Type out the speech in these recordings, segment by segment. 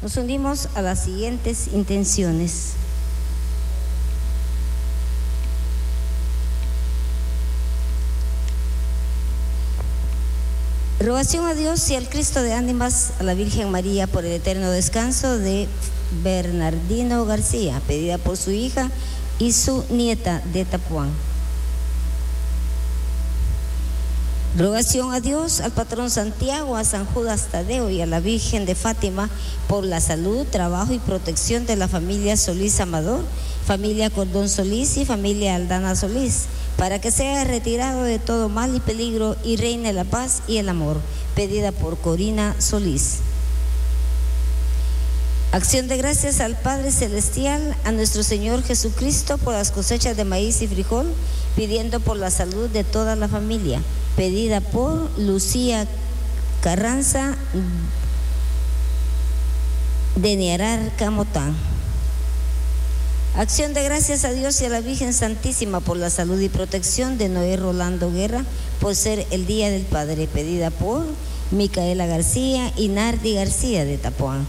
Nos unimos a las siguientes intenciones. Rogación a Dios y al Cristo de ánimas, a la Virgen María por el eterno descanso de Bernardino García, pedida por su hija y su nieta de Tapuán. Rogación a Dios, al patrón Santiago, a San Judas Tadeo y a la Virgen de Fátima por la salud, trabajo y protección de la familia Solís Amador, familia Cordón Solís y familia Aldana Solís, para que sea retirado de todo mal y peligro y reine la paz y el amor, pedida por Corina Solís. Acción de gracias al Padre Celestial, a nuestro Señor Jesucristo por las cosechas de maíz y frijol, pidiendo por la salud de toda la familia, pedida por Lucía Carranza de Niarar, Camotán. Acción de gracias a Dios y a la Virgen Santísima por la salud y protección de Noé Rolando Guerra por ser el Día del Padre, pedida por Micaela García y Nardi García de Tapuán.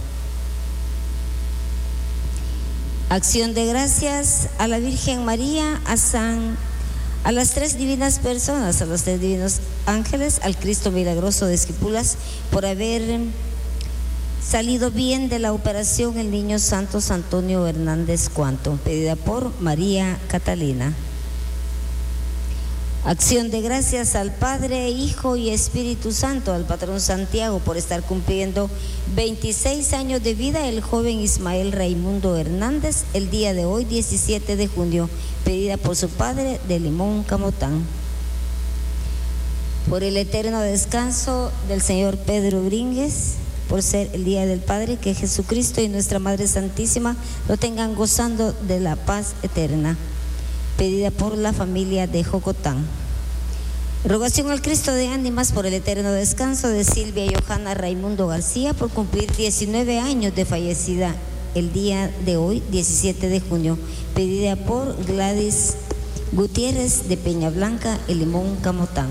Acción de gracias a la Virgen María, a las tres divinas personas, a los tres divinos ángeles, al Cristo milagroso de Esquipulas, por haber salido bien de la operación el niño Santos Antonio Hernández Cuanto, pedida por María Catalina. Acción de gracias al Padre, Hijo y Espíritu Santo, al patrón Santiago por estar cumpliendo 26 años de vida el joven Ismael Raimundo Hernández el día de hoy, 17 de junio, pedida por su padre de Limón, Camotán. Por el eterno descanso del señor Pedro Brínguez, por ser el Día del Padre, que Jesucristo y nuestra Madre Santísima lo tengan gozando de la paz eterna, pedida por la familia de Jocotán. Rogación al Cristo de ánimas por el eterno descanso de Silvia Johanna Raimundo García por cumplir 19 años de fallecida el día de hoy, 17 de junio, pedida por Gladys Gutiérrez de Peña Blanca, El Limón, Camotán.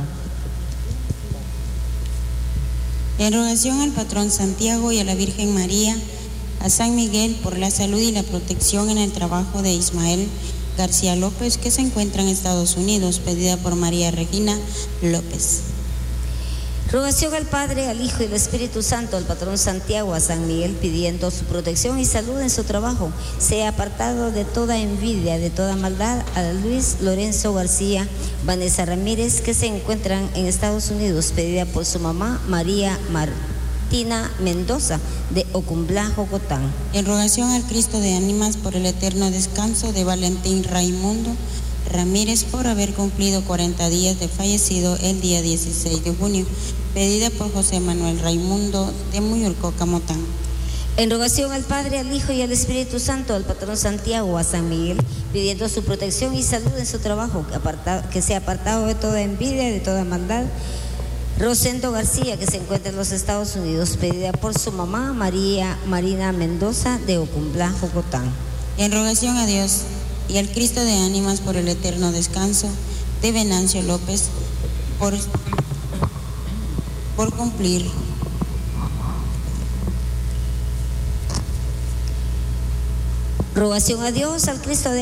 En rogación al patrón Santiago y a la Virgen María, a San Miguel por la salud y la protección en el trabajo de Ismael García López, que se encuentra en Estados Unidos, pedida por María Regina López. Rogación al Padre, al Hijo y al Espíritu Santo, al patrón Santiago, a San Miguel, pidiendo su protección y salud en su trabajo. Sea apartado de toda envidia, de toda maldad, a Luis Lorenzo García, Vanessa Ramírez, que se encuentran en Estados Unidos, pedida por su mamá María Martina Mendoza de Ocumblá, Jocotán. En rogación al Cristo de ánimas por el eterno descanso de Valentín Raimundo Ramírez por haber cumplido 40 días de fallecido el día 16 de junio, pedida por José Manuel Raimundo de Muyurco, Camotán. En rogación al Padre, al Hijo y al Espíritu Santo, al patrón Santiago, a San Miguel, pidiendo su protección y salud en su trabajo, que sea apartado de toda envidia, de toda maldad. Rosendo García, que se encuentra en los Estados Unidos, pedida por su mamá María Marina Mendoza de Ocumblá, Jocotán. En rogación a Dios y al Cristo de ánimas por el eterno descanso de Venancio López por cumplir. Rogación a Dios, al Cristo de